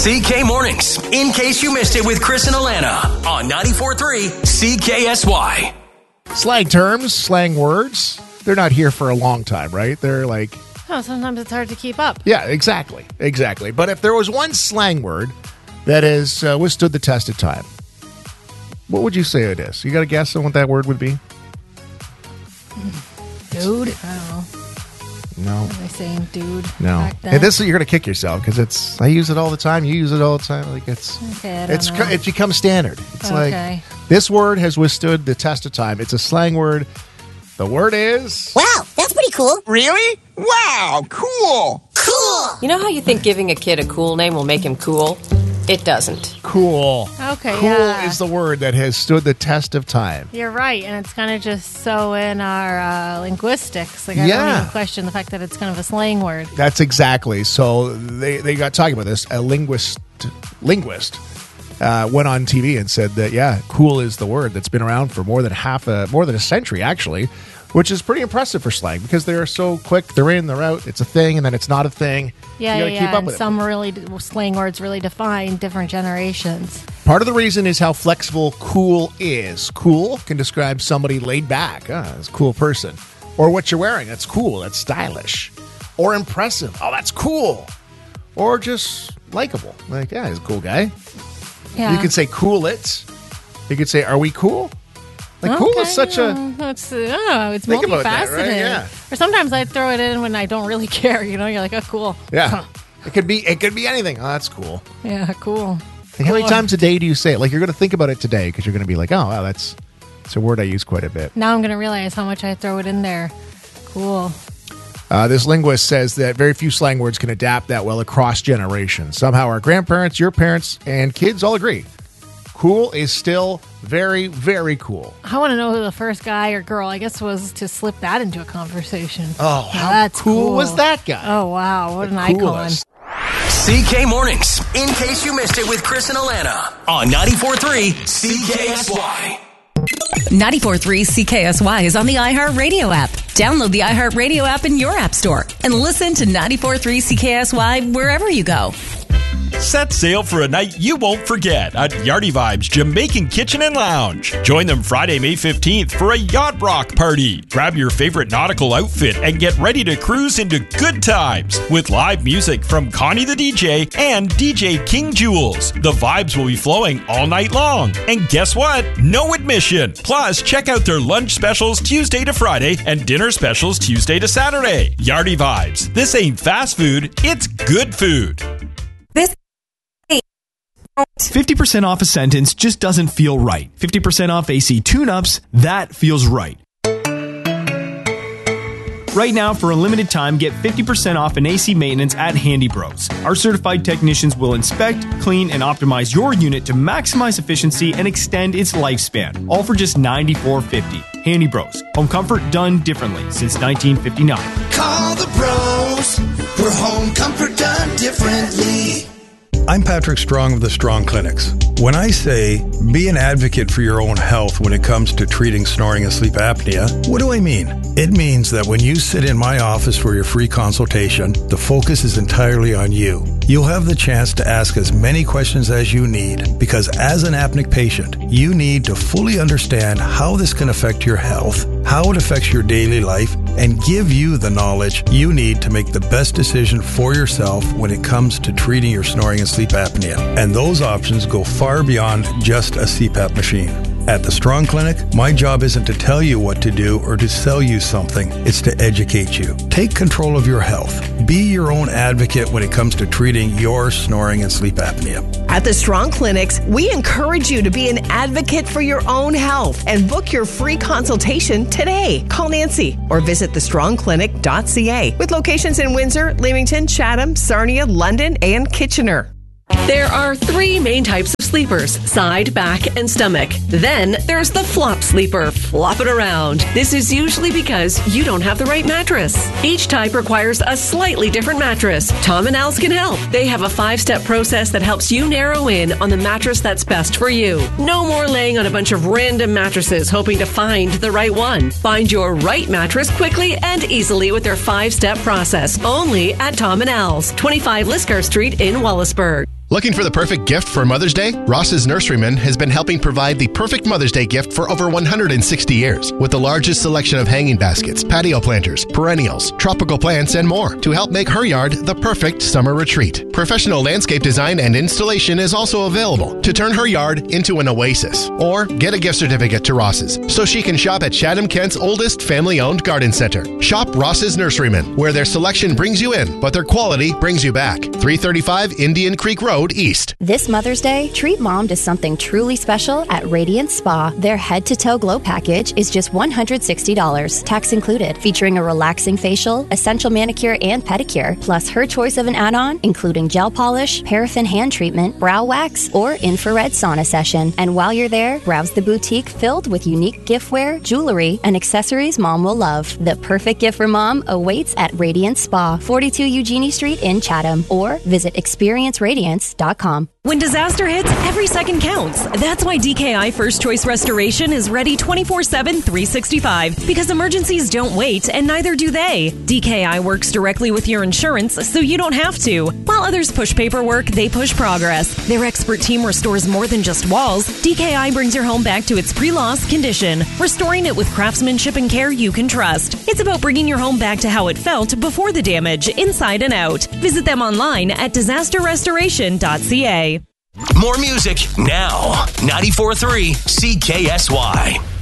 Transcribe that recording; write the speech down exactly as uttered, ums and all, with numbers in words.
C K Mornings, in case you missed it with Chris and Alana on ninety-four point three C K S Y. Slang terms, slang words, they're not here for a long time, right? They're like... Oh, sometimes it's hard to keep up. Yeah, exactly. Exactly. But if there was one slang word that has uh, withstood the test of time, what would you say it is? You got a guess on what that word would be? Dude? I don't know. No. What am I saying, dude? No. Back then? And this you're gonna kick yourself because it's. I use it all the time. You use it all the time. Like it's. Okay, I don't it's. know. It's become standard. It's Okay. like this word has withstood the test of time. It's a slang word. The word is. Wow, that's pretty cool. Really? Wow, cool. Cool. You know how you think giving a kid a cool name will make him cool? It doesn't. Cool. Okay, Cool yeah. is the word that has stood the test of time. You're right, and it's kind of just so in our uh, linguistics. Like I Yeah. don't even question the fact that it's kind of a slang word. That's exactly. So they, they got talking about this. A linguist linguist uh, went on T V and said that, yeah, cool is the word that's been around for more than half a, more than a century, actually, which is pretty impressive for slang because they're so quick. They're in, they're out. It's a thing, and then it's not a thing. Yeah, you gotta yeah, keep yeah. up And with it. some really slang words really define different generations. Part of the reason is how flexible cool is. Cool can describe somebody laid back. Ah, that's a cool person. Or what you're wearing. That's cool. That's stylish. Or impressive. Oh, that's cool. Or just likable. Like, yeah, he's a cool guy. Yeah. You could say cool it. You could say, are we cool? Like, cool is such a... a. It's, oh, it's Think multifaceted. about that, right? Yeah. Or sometimes I throw it in when I don't really care. You know, you're like, oh, cool. Yeah. It could be It could be anything. Oh, that's cool. Yeah, cool. Like, how many Cool. times a day do you say it? Like, you're going to think about it today because you're going to be like, oh, wow, that's, that's a word I use quite a bit. Now I'm going to realize how much I throw it in there. Cool. Uh, this linguist says that very few slang words can adapt that well across generations. Somehow our grandparents, your parents, and kids all agree. Cool is still very, very cool. I want to know who the first guy or girl, I guess, was to slip that into a conversation. Oh, Now how that's cool, was that guy? Oh, wow. What The an icon. coolest. C K Mornings, in case you missed it with Chris and Alana on ninety-four point three C K S Y. ninety-four point three C K S Y is on the iHeartRadio app. Download the iHeartRadio app in your app store and listen to ninety-four point three C K S Y wherever you go. Set sail for a night you won't forget at Yardie Vibes Jamaican Kitchen and Lounge. Join them Friday, May fifteenth for a yacht rock party. Grab your favorite nautical outfit and get ready to cruise into good times with live music from Connie the D J and D J King Jules. The vibes will be flowing all night long. And guess what? No admission. Plus, check out their lunch specials Tuesday to Friday and dinner specials Tuesday to Saturday. Yardie Vibes. This ain't fast food, it's good food. fifty percent off a sentence just doesn't feel right. fifty percent off A C tune-ups, that feels right. Right now, for a limited time, get fifty percent off an A C maintenance at Handy Bros. Our certified technicians will inspect, clean, and optimize your unit to maximize efficiency and extend its lifespan, all for just ninety-four fifty. Handy Bros. Home comfort done differently since nineteen fifty-nine. Call the bros for home comfort done differently. I'm Patrick Strong of the Strong Clinics. When I say be an advocate for your own health when it comes to treating snoring and sleep apnea, what do I mean? It means that when you sit in my office for your free consultation, the focus is entirely on you. You'll have the chance to ask as many questions as you need because as an apneic patient, you need to fully understand how this can affect your health, how it affects your daily life, and give you the knowledge you need to make the best decision for yourself when it comes to treating your snoring and sleep apnea. And those options go far beyond just a C PAP machine. At the Strong Clinic, my job isn't to tell you what to do or to sell you something. It's to educate you. Take control of your health. Be your own advocate when it comes to treating your snoring and sleep apnea. At the Strong Clinics, we encourage you to be an advocate for your own health and book your free consultation today. Call Nancy or visit the strong clinic dot c a with locations in Windsor, Leamington, Chatham, Sarnia, London, and Kitchener. There are three main types of sleepers, side, back, and stomach. Then there's the flop sleeper, flop it around. This is usually because you don't have the right mattress. Each type requires a slightly different mattress. Tom and Al's can help. They have a five-step process that helps you narrow in on the mattress that's best for you. No more laying on a bunch of random mattresses hoping to find the right one. Find your right mattress quickly and easily with their five-step process. Only at Tom and Al's, twenty-five Liscar Street in Wallaceburg. Looking for the perfect gift for Mother's Day? Ross's Nurseryman has been helping provide the perfect Mother's Day gift for over one hundred sixty years, with the largest selection of hanging baskets, patio planters, perennials, tropical plants, and more to help make her yard the perfect summer retreat. Professional landscape design and installation is also available to turn her yard into an oasis. Or get a gift certificate to Ross's so she can shop at Chatham-Kent's oldest family-owned garden center. Shop Ross's Nurseryman, where their selection brings you in, but their quality brings you back. three thirty-five Indian Creek Road East. This Mother's Day, treat mom to something truly special at Radiant Spa. Their head-to-toe glow package is just one hundred sixty dollars, tax included, featuring a relaxing facial, essential manicure and pedicure, plus her choice of an add-on, including gel polish, paraffin hand treatment, brow wax, or infrared sauna session. And while you're there, browse the boutique filled with unique giftware, jewelry, and accessories mom will love. The perfect gift for mom awaits at Radiant Spa, forty-two Eugenie Street in Chatham, or visit experience radiance dot com. When disaster hits, every second counts. That's why D K I First Choice Restoration is ready twenty-four seven, three sixty-five. Because emergencies don't wait, and neither do they. D K I works directly with your insurance, so you don't have to. While others push paperwork, they push progress. Their expert team restores more than just walls. D K I brings your home back to its pre-loss condition, restoring it with craftsmanship and care you can trust. It's about bringing your home back to how it felt before the damage, inside and out. Visit them online at disaster restoration dot c a. More music now. ninety-four point three C K S Y.